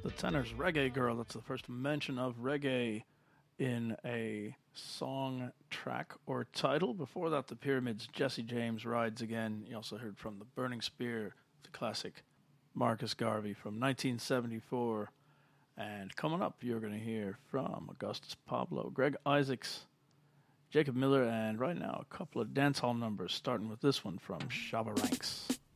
The Tenors Reggae Girl. That's the first mention of reggae in a song, track, or title. Before that, the Pyramids' Jesse James Rides Again. You also heard from the Burning Spear, the classic Marcus Garvey from 1974. And coming up, you're going to hear from Augustus Pablo, Greg Isaacs, Jacob Miller, and right now a couple of dancehall numbers, starting with this one from Shabba Ranks.